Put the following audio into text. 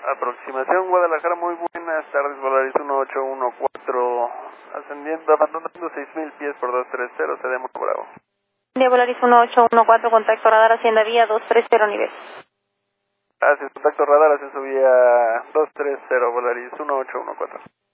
Aproximación Guadalajara, muy buenas tardes, Volaris 1814, ascendiendo, abandonando 6000 pies por 230, cedemos Bravo. De Volaris 1814, contacto radar, Hacienda Vía 230 nivel. Gracias, contacto radar, ascenso vía 230, Volaris 1814.